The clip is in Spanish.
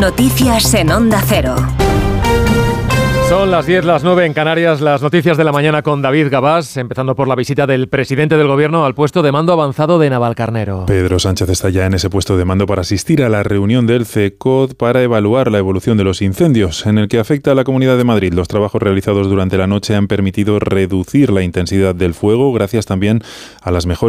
Noticias en Onda Cero. Son las 10, las 9 en Canarias, las noticias de la mañana con David Gabás, empezando por la visita del presidente del Gobierno al puesto de mando avanzado de Navalcarnero. Pedro Sánchez está ya en ese puesto de mando para asistir a la reunión del CECOD para evaluar la evolución de los incendios, en el que afecta a la Comunidad de Madrid. Los trabajos realizados durante la noche han permitido reducir la intensidad del fuego, gracias también a las mejores